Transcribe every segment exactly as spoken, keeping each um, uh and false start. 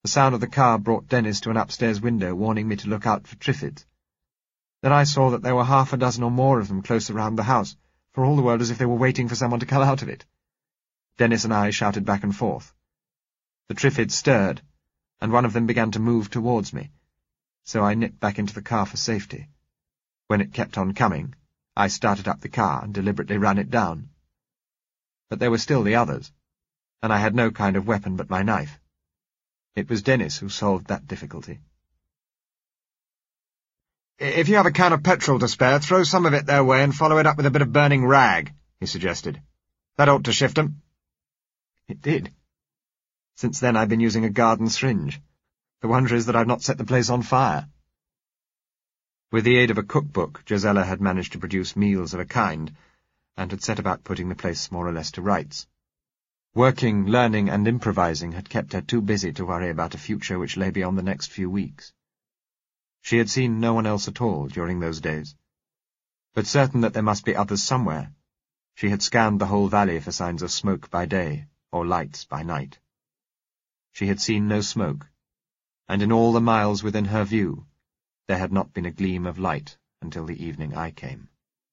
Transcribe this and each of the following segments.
The sound of the car brought Dennis to an upstairs window, warning me to look out for Triffids. Then I saw that there were half a dozen or more of them close around the house, for all the world as if they were waiting for someone to come out of it. Dennis and I shouted back and forth. The Triffids stirred, and one of them began to move towards me, so I nipped back into the car for safety. When it kept on coming, I started up the car and deliberately ran it down. But there were still the others, and I had no kind of weapon but my knife. It was Dennis who solved that difficulty. "If you have a can of petrol to spare, throw some of it their way and follow it up with a bit of burning rag," he suggested. "That ought to shift 'em." It did. Since then I've been using a garden syringe. The wonder is that I've not set the place on fire. With the aid of a cookbook, Josella had managed to produce meals of a kind, and had set about putting the place more or less to rights. Working, learning, and improvising had kept her too busy to worry about a future which lay beyond the next few weeks. She had seen no one else at all during those days. But certain that there must be others somewhere, she had scanned the whole valley for signs of smoke by day, or lights by night. She had seen no smoke, and in all the miles within her view, there had not been a gleam of light until the evening I came.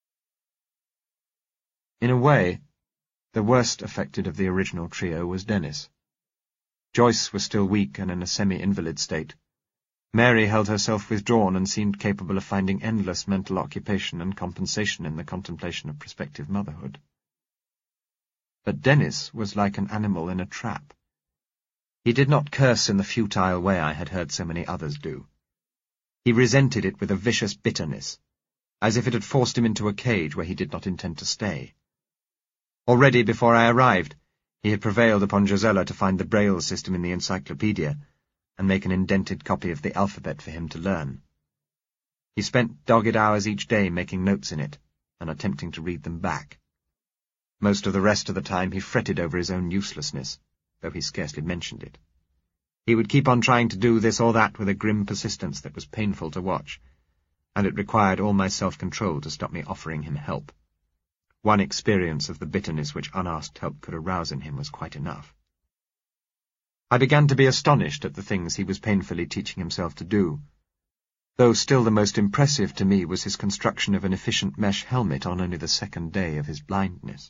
In a way, the worst affected of the original trio was Dennis. Joyce was still weak and in a semi-invalid state. Mary held herself withdrawn and seemed capable of finding endless mental occupation and compensation in the contemplation of prospective motherhood. But Dennis was like an animal in a trap. He did not curse in the futile way I had heard so many others do. He resented it with a vicious bitterness, as if it had forced him into a cage where he did not intend to stay. Already before I arrived, he had prevailed upon Josella to find the Braille system in the encyclopedia and make an indented copy of the alphabet for him to learn. He spent dogged hours each day making notes in it and attempting to read them back. Most of the rest of the time he fretted over his own uselessness, though he scarcely mentioned it. He would keep on trying to do this or that with a grim persistence that was painful to watch, and it required all my self-control to stop me offering him help. One experience of the bitterness which unasked help could arouse in him was quite enough. I began to be astonished at the things he was painfully teaching himself to do, though still the most impressive to me was his construction of an efficient mesh helmet on only the second day of his blindness.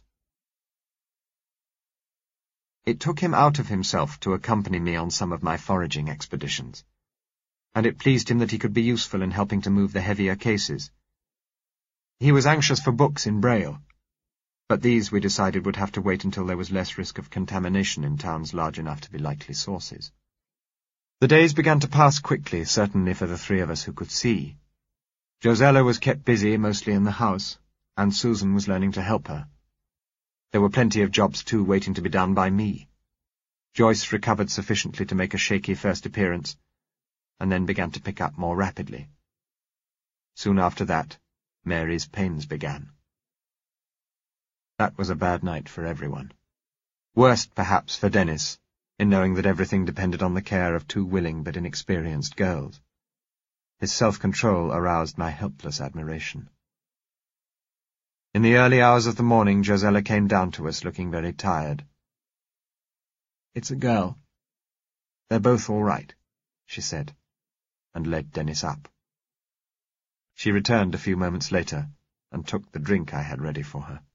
It took him out of himself to accompany me on some of my foraging expeditions, and it pleased him that he could be useful in helping to move the heavier cases. He was anxious for books in Braille, but these, we decided, would have to wait until there was less risk of contamination in towns large enough to be likely sources. The days began to pass quickly, certainly for the three of us who could see. Josella was kept busy, mostly in the house, and Susan was learning to help her. There were plenty of jobs, too, waiting to be done by me. Joyce recovered sufficiently to make a shaky first appearance, and then began to pick up more rapidly. Soon after that, Mary's pains began. That was a bad night for everyone. Worst, perhaps, for Dennis, in knowing that everything depended on the care of two willing but inexperienced girls. His self-control aroused my helpless admiration. In the early hours of the morning, Josella came down to us looking very tired. "It's a girl. They're both all right," she said, and led Dennis up. She returned a few moments later and took the drink I had ready for her.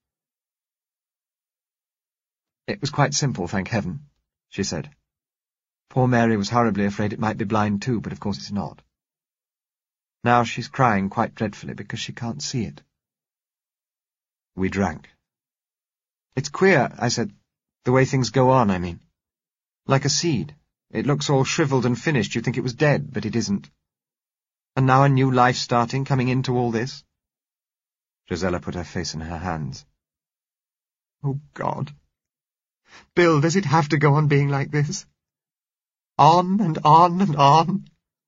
"It was quite simple, thank heaven," she said. "Poor Mary was horribly afraid it might be blind too, but of course it's not. Now she's crying quite dreadfully because she can't see it." We drank. "It's queer," I said, "the way things go on, I mean. Like a seed. It looks all shriveled and finished. You'd think it was dead, but it isn't. And now a new life starting, coming into all this." Josella put her face in her hands. "Oh, God. Bill, does it have to go on being like this? On and on and on?"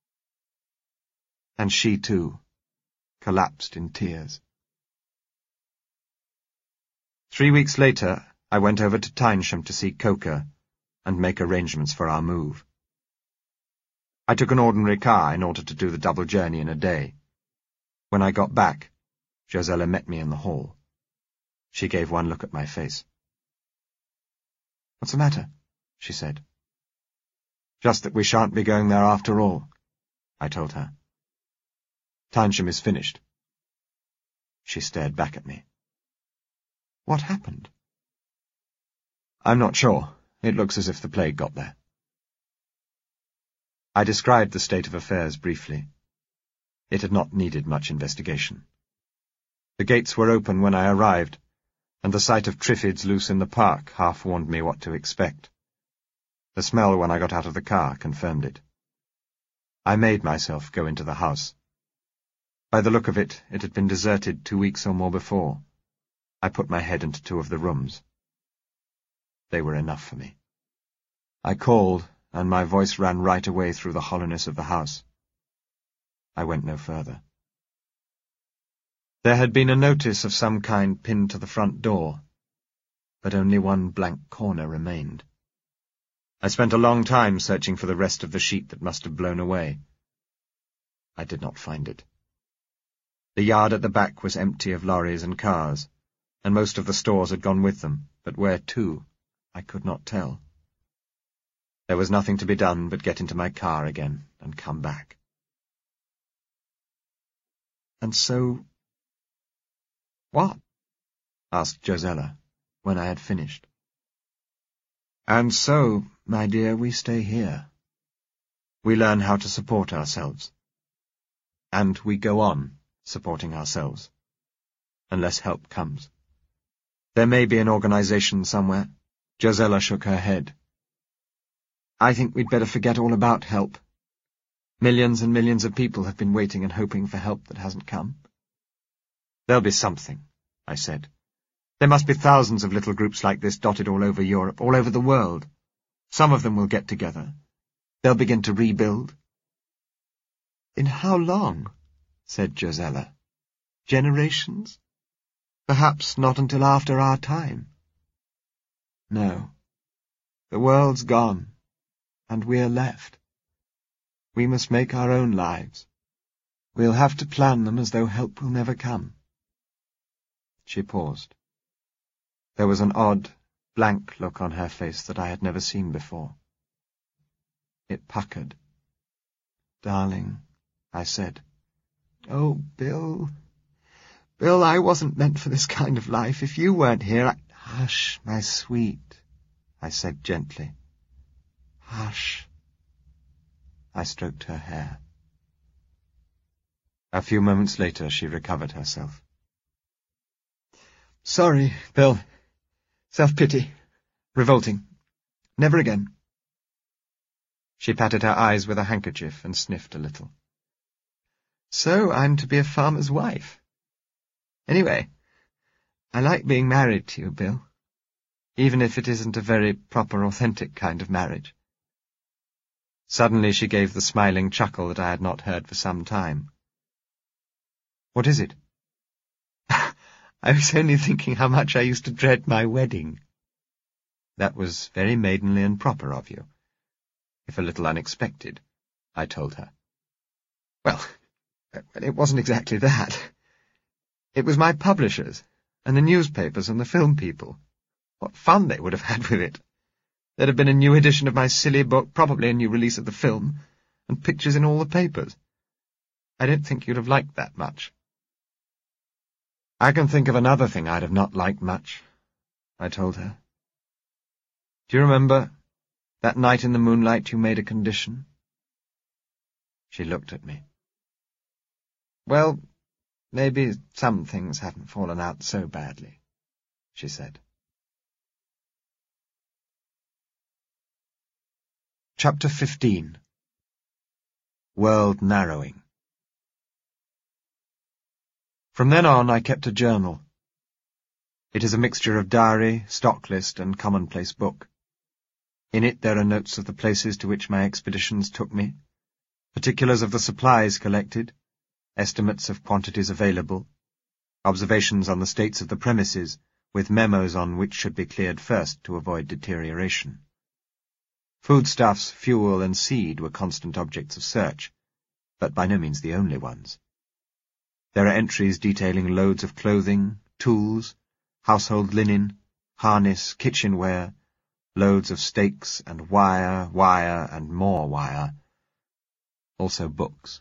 And she, too, collapsed in tears. Three weeks later, I went over to Tynesham to see Coker and make arrangements for our move. I took an ordinary car in order to do the double journey in a day. When I got back, Josella met me in the hall. She gave one look at my face. "What's the matter?" she said. Just that we shan't be going there after all, I told her. Tynsham is finished. She stared back at me. What happened? I'm not sure. It looks as if the plague got there. I described the state of affairs briefly. It had not needed much investigation. The gates were open when I arrived, and the sight of triffids loose in the park half warned me what to expect. The smell when I got out of the car confirmed it. I made myself go into the house. By the look of it, it had been deserted two weeks or more before. I put my head into two of the rooms. They were enough for me. I called, and my voice ran right away through the hollowness of the house. I went no further. There had been a notice of some kind pinned to the front door, but only one blank corner remained. I spent a long time searching for the rest of the sheet that must have blown away. I did not find it. The yard at the back was empty of lorries and cars, and most of the stores had gone with them, but where to, I could not tell. There was nothing to be done but get into my car again and come back. And so... What? Asked Josella, when I had finished. And so, my dear, we stay here. We learn how to support ourselves. And we go on supporting ourselves, unless help comes. There may be an organization somewhere. Josella shook her head. I think we'd better forget all about help. Millions and millions of people have been waiting and hoping for help that hasn't come. There'll be something, I said. There must be thousands of little groups like this dotted all over Europe, all over the world. Some of them will get together. They'll begin to rebuild. In how long? Said Josella. Generations? Perhaps not until after our time. No. The world's gone, and we're left. We must make our own lives. We'll have to plan them as though help will never come. She paused. There was an odd, blank look on her face that I had never seen before. It puckered. Darling, I said. Oh, Bill. Bill, I wasn't meant for this kind of life. If you weren't here, I... Hush, my sweet, I said gently. Hush. I stroked her hair. A few moments later, she recovered herself. Sorry, Bill. Self-pity. Revolting. Never again. She patted her eyes with a handkerchief and sniffed a little. So I'm to be a farmer's wife. Anyway, I like being married to you, Bill, even if it isn't a very proper, authentic kind of marriage. Suddenly she gave the smiling chuckle that I had not heard for some time. What is it? I was only thinking how much I used to dread my wedding. That was very maidenly and proper of you, if a little unexpected, I told her. Well, it wasn't exactly that. It was my publishers, and the newspapers and the film people. What fun they would have had with it. There'd have been a new edition of my silly book, probably a new release of the film, and pictures in all the papers. I don't think you'd have liked that much. I can think of another thing I'd have not liked much, I told her. Do you remember that night in the moonlight you made a condition? She looked at me. Well, maybe some things haven't fallen out so badly, she said. Chapter fifteen. World Narrowing. From then on I kept a journal. It is a mixture of diary, stock list, and commonplace book. In it there are notes of the places to which my expeditions took me, particulars of the supplies collected, estimates of quantities available, observations on the states of the premises, with memos on which should be cleared first to avoid deterioration. Foodstuffs, fuel, and seed were constant objects of search, but by no means the only ones. There are entries detailing loads of clothing, tools, household linen, harness, kitchenware, Loads of stakes and wire, wire, and more wire. Also books.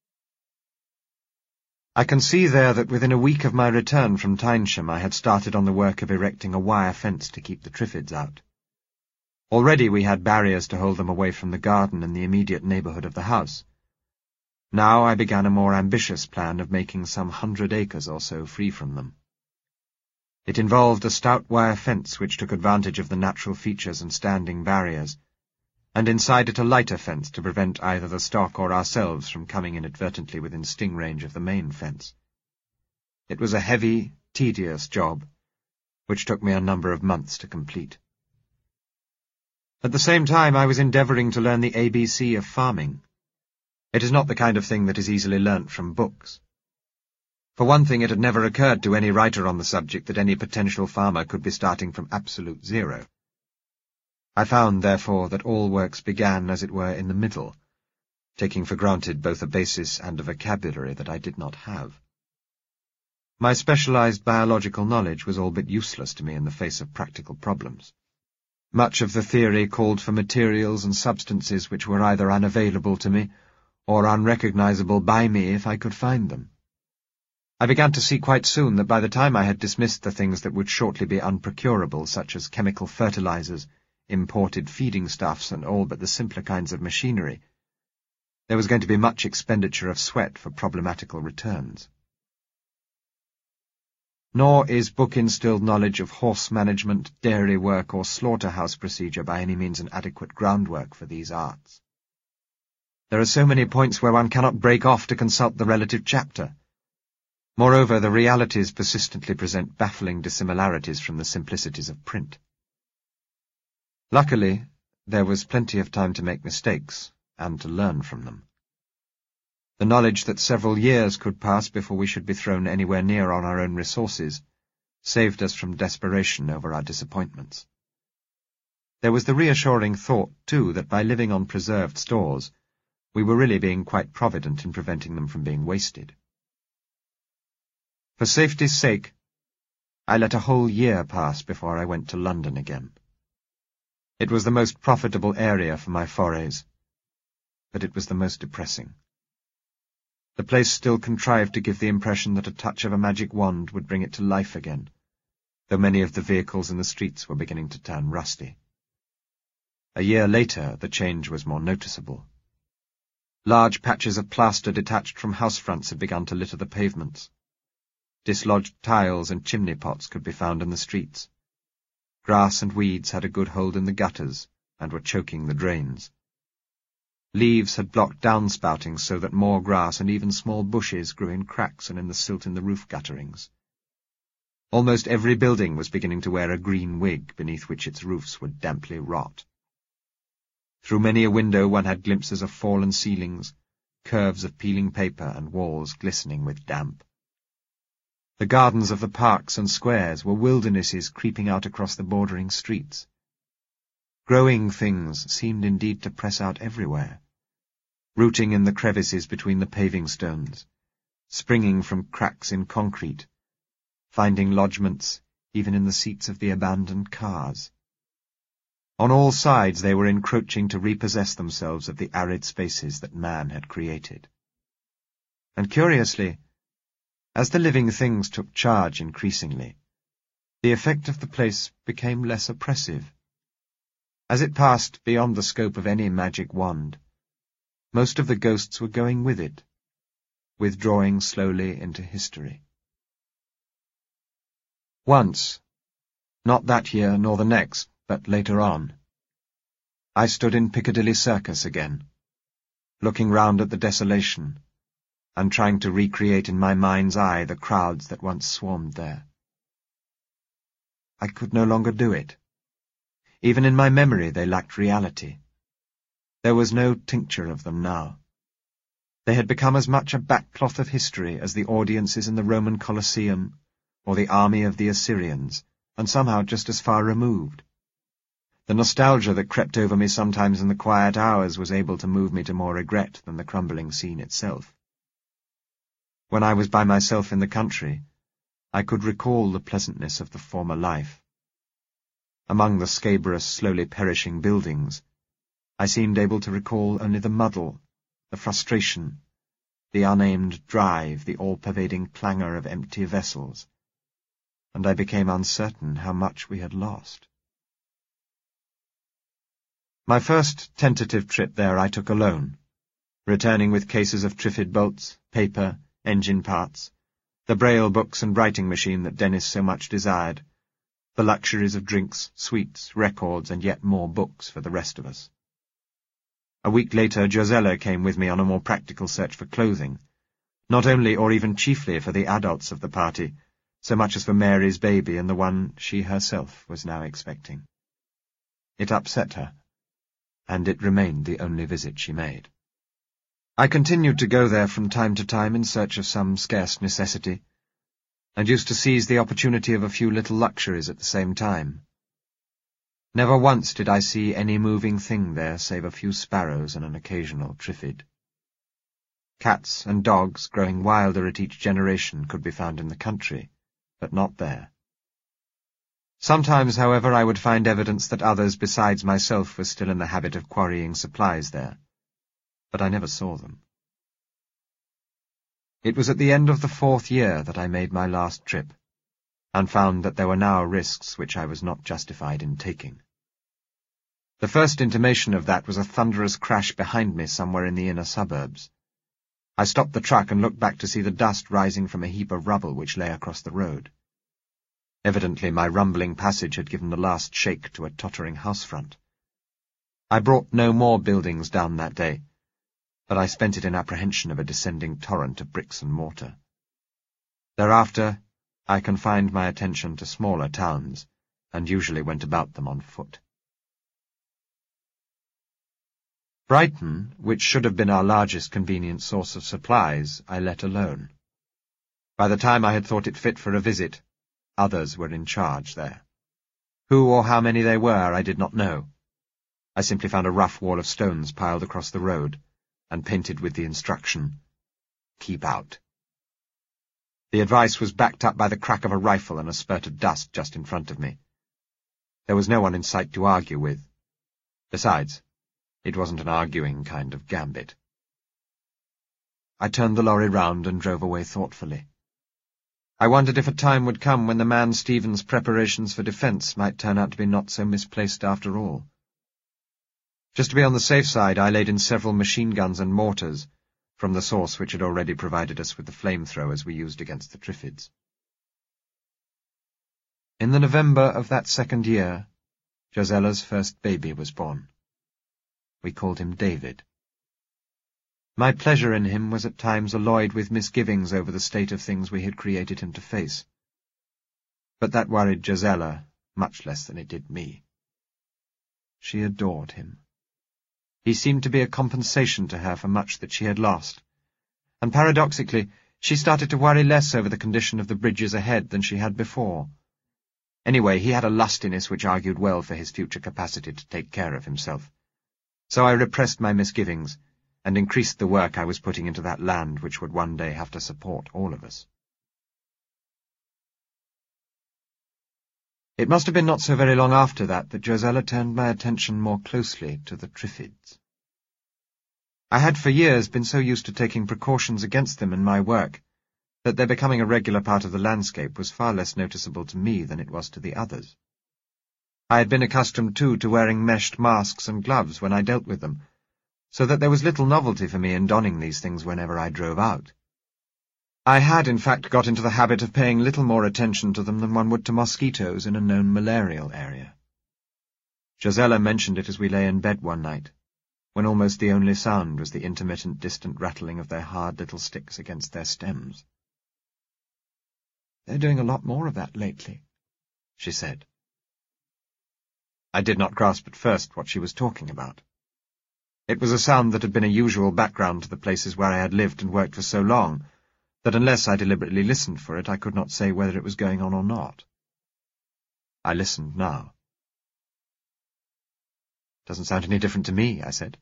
I can see there that within a week of my return from Tynesham I had started on the work of erecting a wire fence to keep the Triffids out. Already we had barriers to hold them away from the garden in the immediate neighbourhood of the house. Now I began a more ambitious plan of making some hundred acres or so free from them. It involved a stout wire fence which took advantage of the natural features and standing barriers, and inside it a lighter fence to prevent either the stock or ourselves from coming inadvertently within sting range of the main fence. It was a heavy, tedious job, which took me a number of months to complete. At the same time I was endeavouring to learn the A B C of farming. It is not the kind of thing that is easily learnt from books. For one thing, it had never occurred to any writer on the subject that any potential farmer could be starting from absolute zero. I found, therefore, that all works began, as it were, in the middle, taking for granted both a basis and a vocabulary that I did not have. My specialized biological knowledge was all but useless to me in the face of practical problems. Much of the theory called for materials and substances which were either unavailable to me or unrecognizable by me if I could find them. I began to see quite soon that by the time I had dismissed the things that would shortly be unprocurable, such as chemical fertilizers, imported feeding stuffs, and all but the simpler kinds of machinery, there was going to be much expenditure of sweat for problematical returns. Nor is book-instilled knowledge of horse management, dairy work, or slaughterhouse procedure by any means an adequate groundwork for these arts. There are so many points where one cannot break off to consult the relative chapter. Moreover, the realities persistently present baffling dissimilarities from the simplicities of print. Luckily, there was plenty of time to make mistakes, and to learn from them. The knowledge that several years could pass before we should be thrown anywhere near on our own resources saved us from desperation over our disappointments. There was the reassuring thought, too, that by living on preserved stores, we were really being quite provident in preventing them from being wasted. For safety's sake, I let a whole year pass before I went to London again. It was the most profitable area for my forays, but it was the most depressing. The place still contrived to give the impression that a touch of a magic wand would bring it to life again, though many of the vehicles in the streets were beginning to turn rusty. A year later, the change was more noticeable. Large patches of plaster detached from house fronts had begun to litter the pavements. Dislodged tiles and chimney pots could be found in the streets. Grass and weeds had a good hold in the gutters and were choking the drains. Leaves had blocked downspouting so that more grass and even small bushes grew in cracks and in the silt in the roof gutterings. Almost every building was beginning to wear a green wig beneath which its roofs would damply rot. Through many a window one had glimpses of fallen ceilings, curves of peeling paper, and walls glistening with damp. The gardens of the parks and squares were wildernesses creeping out across the bordering streets. Growing things seemed indeed to press out everywhere, rooting in the crevices between the paving stones, springing from cracks in concrete, finding lodgments even in the seats of the abandoned cars. On all sides they were encroaching to repossess themselves of the arid spaces that man had created. And curiously, as the living things took charge increasingly, the effect of the place became less oppressive. As it passed beyond the scope of any magic wand, most of the ghosts were going with it, withdrawing slowly into history. Once, not that year nor the next, but later on, I stood in Piccadilly Circus again, looking round at the desolation, and trying to recreate in my mind's eye the crowds that once swarmed there. I could no longer do it. Even in my memory they lacked reality. There was no tincture of them now. They had become as much a backcloth of history as the audiences in the Roman Colosseum or the army of the Assyrians, and somehow just as far removed. The nostalgia that crept over me sometimes in the quiet hours was able to move me to more regret than the crumbling scene itself. When I was by myself in the country, I could recall the pleasantness of the former life. Among the scabrous, slowly perishing buildings, I seemed able to recall only the muddle, the frustration, the unaimed drive, the all-pervading clangour of empty vessels, and I became uncertain how much we had lost. My first tentative trip there I took alone, returning with cases of Triffid bolts, paper, engine parts, the braille books and writing machine that Dennis so much desired, the luxuries of drinks, sweets, records, and yet more books for the rest of us. A week later, Josella came with me on a more practical search for clothing, not only or even chiefly for the adults of the party, so much as for Mary's baby and the one she herself was now expecting. It upset her, and it remained the only visit she made. I continued to go there from time to time in search of some scarce necessity, and used to seize the opportunity of a few little luxuries at the same time. Never once did I see any moving thing there save a few sparrows and an occasional Triffid. Cats and dogs, growing wilder at each generation, could be found in the country, but not there. Sometimes, however, I would find evidence that others besides myself were still in the habit of quarrying supplies there, but I never saw them. It was at the end of the fourth year that I made my last trip, and found that there were now risks which I was not justified in taking. The first intimation of that was a thunderous crash behind me somewhere in the inner suburbs. I stopped the truck and looked back to see the dust rising from a heap of rubble which lay across the road. Evidently my rumbling passage had given the last shake to a tottering house front. I brought no more buildings down that day, but I spent it in apprehension of a descending torrent of bricks and mortar. Thereafter, I confined my attention to smaller towns, and usually went about them on foot. Brighton, which should have been our largest convenient source of supplies, I let alone. By the time I had thought it fit for a visit, others were in charge there. Who or how many they were, I did not know. I simply found a rough wall of stones piled across the road, and painted with the instruction, "Keep out." The advice was backed up by the crack of a rifle and a spurt of dust just in front of me. There was no one in sight to argue with. Besides, it wasn't an arguing kind of gambit. I turned the lorry round and drove away thoughtfully. I wondered if a time would come when the man Stephen's preparations for defence might turn out to be not so misplaced after all. Just to be on the safe side, I laid in several machine guns and mortars, from the source which had already provided us with the flamethrowers we used against the Triffids. In the November of that second year, Josella's first baby was born. We called him David. My pleasure in him was at times alloyed with misgivings over the state of things we had created him to face. But that worried Josella much less than it did me. She adored him. He seemed to be a compensation to her for much that she had lost, and paradoxically, she started to worry less over the condition of the bridges ahead than she had before. Anyway, he had a lustiness which argued well for his future capacity to take care of himself. So I repressed my misgivings, and increased the work I was putting into that land which would one day have to support all of us. It must have been not so very long after that that Josella turned my attention more closely to the Triffids. I had for years been so used to taking precautions against them in my work that their becoming a regular part of the landscape was far less noticeable to me than it was to the others. I had been accustomed, too, to wearing meshed masks and gloves when I dealt with them, so that there was little novelty for me in donning these things whenever I drove out. I had, in fact, got into the habit of paying little more attention to them than one would to mosquitoes in a known malarial area. Josella mentioned it as we lay in bed one night, when almost the only sound was the intermittent distant rattling of their hard little sticks against their stems. "They're doing a lot more of that lately," she said. I did not grasp at first what she was talking about. It was a sound that had been a usual background to the places where I had lived and worked for so long, that unless I deliberately listened for it, I could not say whether it was going on or not. I listened now. "Doesn't sound any different to me," I said.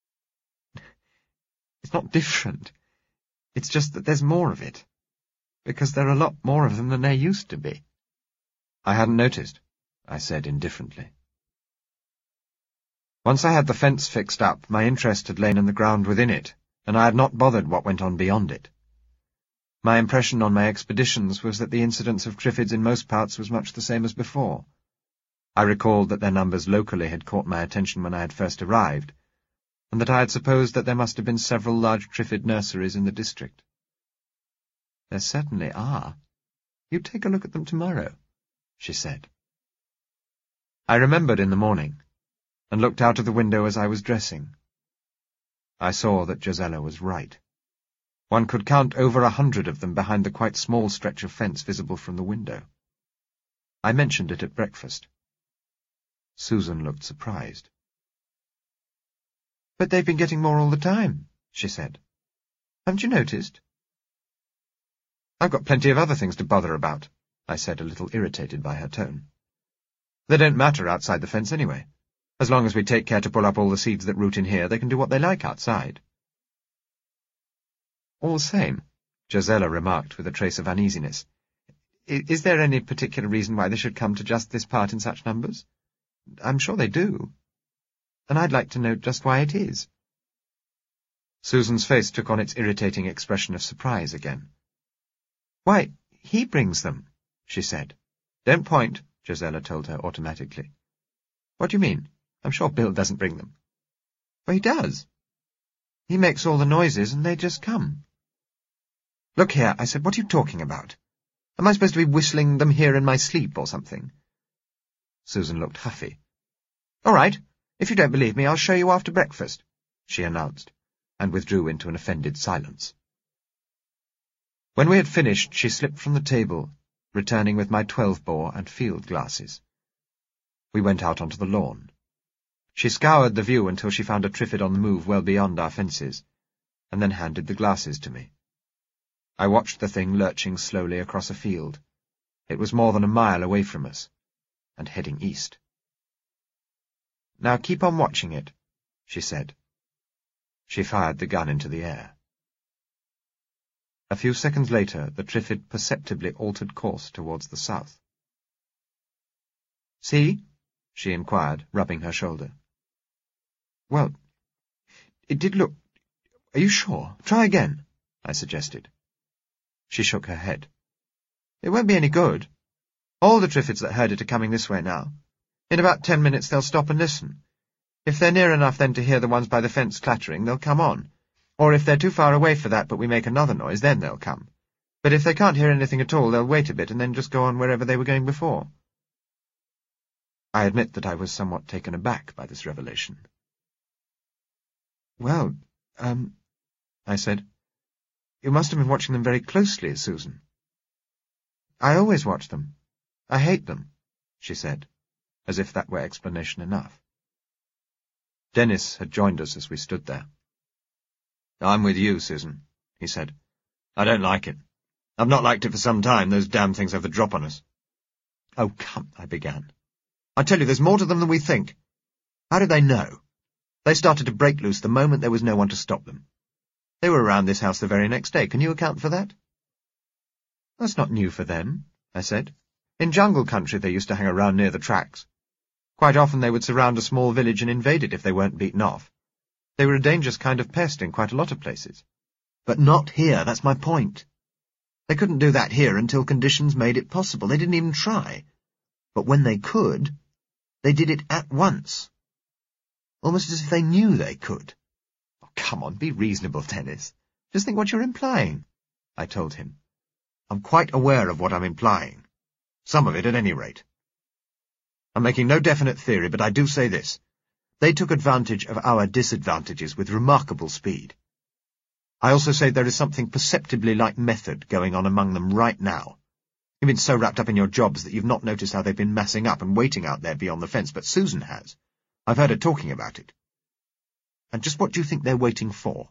"It's not different. It's just that there's more of it, because there are a lot more of them than there used to be." I hadn't noticed. I said indifferently. Once I had the fence fixed up, my interest had lain in the ground within it, and I had not bothered what went on beyond it. My impression on my expeditions was that the incidence of Triffids in most parts was much the same as before. I recalled that their numbers locally had caught my attention when I had first arrived, and that I had supposed that there must have been several large Triffid nurseries in the district. There certainly are. You take a look at them tomorrow, she said. I remembered in the morning, and looked out of the window as I was dressing. I saw that Josella was right. One could count over a hundred of them behind the quite small stretch of fence visible from the window. I mentioned it at breakfast. Susan looked surprised. "But they've been getting more all the time," she said. "Haven't you noticed?" "I've got plenty of other things to bother about," I said, a little irritated by her tone. "They don't matter outside the fence anyway. As long as we take care to pull up all the seeds that root in here, they can do what they like outside." "All the same," Josella remarked with a trace of uneasiness, "is there any particular reason why they should come to just this part in such numbers? I'm sure they do. And I'd like to know just why it is." Susan's face took on its irritating expression of surprise again. "Why, he brings them," she said. "Don't point," Josella told her automatically. "What do you mean? I'm sure Bill doesn't bring them." "Well, he does. He makes all the noises, and they just come." "Look here," I said, "what are you talking about? Am I supposed to be whistling them here in my sleep or something?" Susan looked huffy. "All right, if you don't believe me, I'll show you after breakfast," she announced, and withdrew into an offended silence. When we had finished, she slipped from the table, returning with my twelve-bore and field glasses. We went out onto the lawn. She scoured the view until she found a Triffid on the move well beyond our fences, and then handed the glasses to me. I watched the thing lurching slowly across a field. It was more than a mile away from us, and heading east. "Now keep on watching it," she said. She fired the gun into the air. A few seconds later, the Triffid perceptibly altered course towards the south. "See?" she inquired, rubbing her shoulder. "Well, it did look... Are you sure? Try again," I suggested. She shook her head. "It won't be any good. All the Triffids that heard it are coming this way now. In about ten minutes they'll stop and listen. If they're near enough then to hear the ones by the fence clattering, they'll come on. Or if they're too far away for that but we make another noise, then they'll come. But if they can't hear anything at all, they'll wait a bit and then just go on wherever they were going before." I admit that I was somewhat taken aback by this revelation. "Well, um," I said, "you must have been watching them very closely, Susan." "I always watch them. I hate them," she said, as if that were explanation enough. Dennis had joined us as we stood there. "I'm with you, Susan," he said. "I don't like it. I've not liked it for some time. Those damn things have the drop on us." "Oh, come," I began. "I tell you, there's more to them than we think. How did they know? They started to break loose the moment there was no one to stop them. They were around this house the very next day. Can you account for that?" "That's not new for them," I said. "In jungle country they used to hang around near the tracks. Quite often they would surround a small village and invade it if they weren't beaten off. They were a dangerous kind of pest in quite a lot of places. But not here, that's my point. They couldn't do that here until conditions made it possible. They didn't even try. But when they could, they did it at once. Almost as if they knew they could." "Oh, come on, be reasonable, Dennis. Just think what you're implying," I told him. "I'm quite aware of what I'm implying. Some of it, at any rate. I'm making no definite theory, but I do say this. They took advantage of our disadvantages with remarkable speed. I also say there is something perceptibly like method going on among them right now. You've been so wrapped up in your jobs that you've not noticed how they've been massing up and waiting out there beyond the fence, but Susan has. I've heard her talking about it. And just what do you think they're waiting for?"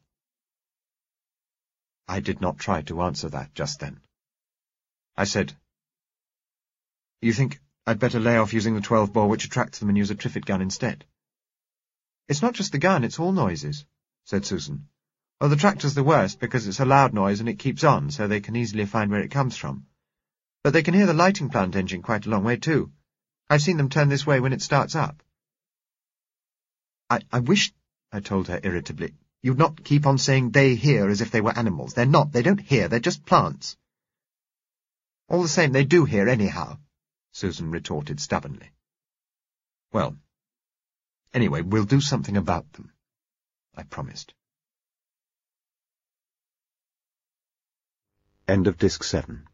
I did not try to answer that just then. I said, "You think I'd better lay off using the twelve-bore which attracts them and use a Triffid gun instead?" "It's not just the gun, it's all noises," said Susan. "Well, the tractor's the worst because it's a loud noise and it keeps on, so they can easily find where it comes from. But they can hear the lighting plant engine quite a long way too. I've seen them turn this way when it starts up. I, I wish, I told her irritably, you'd not keep on saying they hear as if they were animals. They're not. They don't hear. They're just plants. All the same, they do hear anyhow, Susan retorted stubbornly. Well, anyway, we'll do something about them, I promised. End of Disc seven.